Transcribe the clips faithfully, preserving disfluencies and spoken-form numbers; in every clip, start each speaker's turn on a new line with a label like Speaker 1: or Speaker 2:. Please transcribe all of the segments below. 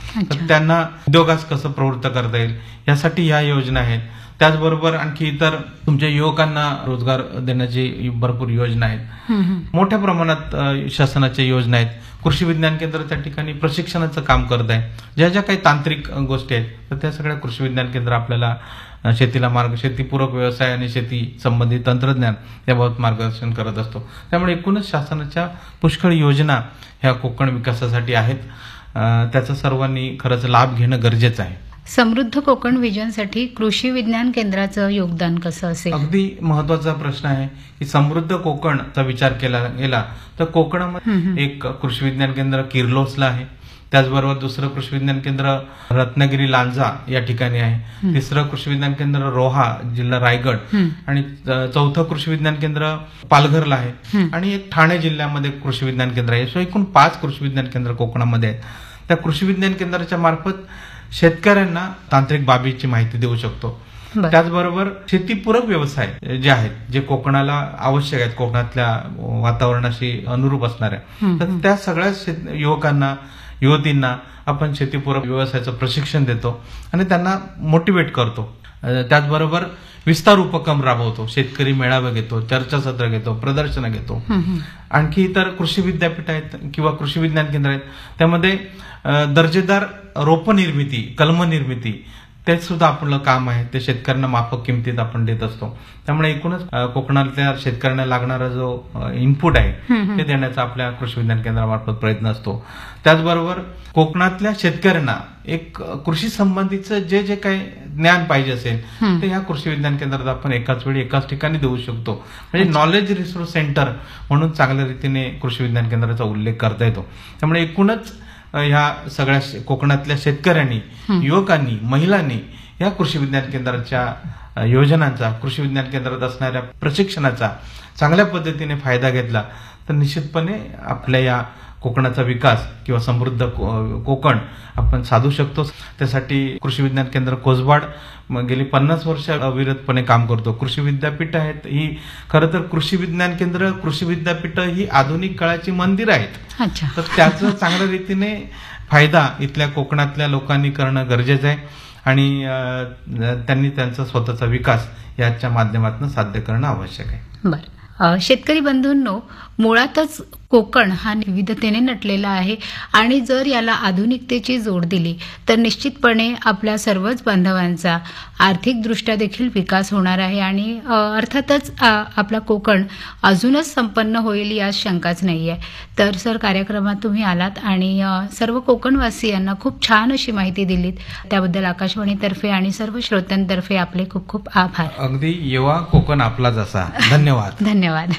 Speaker 1: तर त्यांना उद्योगास कसं प्रवृत्त करता येईल यासाठी ह्या योजना आहेत. त्याचबरोबर आणखी इतर तुमच्या युवकांना रोजगार देण्याची भरपूर योजना आहेत. मोठ्या प्रमाणात शासनाच्या योजना आहेत. कृषी विज्ञान केंद्र त्या ठिकाणी प्रशिक्षणाचं काम करत आहे. ज्या ज्या काही तांत्रिक गोष्टी आहेत तर त्या सगळ्या कृषी विज्ञान केंद्र आपल्याला शेतीला मार्ग शेतीपूरक व्यवसाय आणि शेती संबंधित तंत्रज्ञान याबाबत मार्गदर्शन करत असतो. त्यामुळे एकूणच शासनाच्या पुष्कळ योजना ह्या कोकण विकासासाठी आहेत. त्याचा सर्वांनी खरंच लाभ घेणं गरजेचं आहे.
Speaker 2: समृद्ध कोकण विजनसाठी कृषी विज्ञान केंद्राचं योगदान कसं असेल?
Speaker 1: अगदी महत्वाचा प्रश्न आहे की समृद्ध कोकणचा विचार केला गेला तर कोकणामध्ये एक कृषी विज्ञान केंद्र किर्लोसला आहे. त्याचबरोबर दुसरं कृषी विज्ञान केंद्र रत्नागिरी लांजा या ठिकाणी आहे. तिसरं कृषी विज्ञान केंद्र रोहा जिल्हा रायगड आणि चौथं कृषी विज्ञान केंद्र पालघरला आहे आणि एक ठाणे जिल्ह्यामध्ये कृषी विज्ञान केंद्र आहे. सो एकूण पाच कृषी विज्ञान केंद्र कोकणामध्ये आहेत. त्या कृषी विज्ञान केंद्राच्या मार्फत शेतकऱ्यांना तांत्रिक बाबीची माहिती देऊ शकतो. त्याचबरोबर शेतीपूरक व्यवसाय जे आहेत जे कोकणाला आवश्यक आहेत कोकणातल्या वातावरणाशी अनुरूप असणाऱ्या तर त्या सगळ्या युवकांना युवतींना आपण शेतीपूरक व्यवसायाचं प्रशिक्षण देतो आणि त्यांना मोटिवेट करतो. त्याचबरोबर विस्तार उपक्रम राबवतो. शेतकरी मेळावे घेतो, चर्चासत्र घेतो, प्रदर्शनं घेतो. आणखी इतर कृषी विद्यापीठ आहेत किंवा कृषी विज्ञान केंद्र आहेत त्यामध्ये दर्जेदार रोप निर्मिती कलम निर्मिती ते सुद्धा आपलं काम आहे. ते शेतकऱ्यांना माफक किमतीत आपण देत असतो. त्यामुळे एकूणच कोकणातल्या शेतकऱ्यांना लागणारा जो इनपुट आहे ते देण्याचा आपल्या कृषी विज्ञान केंद्रामार्फत प्रयत्न असतो. त्याचबरोबर कोकणातल्या शेतकऱ्यांना एक कृषी संबंधीचं जे जे काही ज्ञान पाहिजे असेल ते ह्या कृषी विज्ञान केंद्रात आपण एकाच वेळी एकाच ठिकाणी देऊ शकतो. म्हणजे नॉलेज रिसोर्स सेंटर म्हणून चांगल्या रीतीने कृषी विज्ञान केंद्राचा उल्लेख करता येतो. त्यामुळे एकूणच ह्या सगळ्या कोकणातल्या शेतकऱ्यांनी युवकांनी महिलांनी या कृषी विज्ञान केंद्राच्या योजनांचा कृषी विज्ञान केंद्रात असणाऱ्या प्रशिक्षणाचा चांगल्या पद्धतीने फायदा घेतला तर निश्चितपणे आपल्या या कोकणाचा विकास किंवा समृद्ध कोकण आपण साधू शकतो. त्यासाठी कृषी विज्ञान केंद्र कोसबाड गेली पन्नास वर्ष अविरतपणे काम करतो. कृषी विद्यापीठ आहेत ही खरं तर कृषी विज्ञान केंद्र कृषी विद्यापीठ ही आधुनिक काळाची मंदिर आहेत. तर त्याचा चांगल्या रीतीने फायदा इथल्या कोकणातल्या लोकांनी करणं गरजेचं आहे आणि त्यांनी त्यांचा स्वतःचा विकास याच्या माध्यमातून साध्य करणं आवश्यक आहे.
Speaker 2: बरं, शेतकरी बंधूंनो, मुळातच कोकण हा विविधतेने नटलेला आहे आणि जर याला आधुनिकतेची जोड दिली तर निश्चितपणे आपल्या सर्वच बांधवांचा आर्थिकदृष्ट्या देखील विकास होणार आहे आणि अर्थातच आपला कोकण अजूनच संपन्न होईल यात शंकाच नाही आहे. तर सर, कार्यक्रमात तुम्ही आलात आणि सर्व कोकणवासियांना खूप छान अशी माहिती दिलीत. त्याबद्दल आकाशवाणीतर्फे आणि सर्व श्रोत्यांतर्फे आपले खूप खूप आभार.
Speaker 1: अगदी येवा कोकण आपला जसा. धन्यवाद.
Speaker 2: धन्यवाद.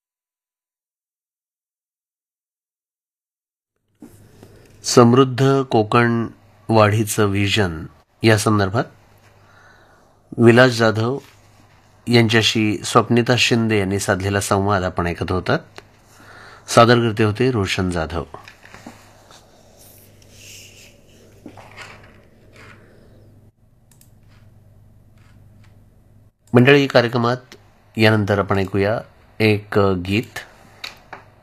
Speaker 3: समृद्ध कोकण वाढीचं विजन या संदर्भात विलास जाधव यांच्याशी स्वप्निता शिंदे यांनी साधलेला संवाद आपण ऐकत होतात. सादर करते होते रोशन जाधव. मंडळी, कार्यक्रमात यानंतर आपण ऐकूया एक गीत.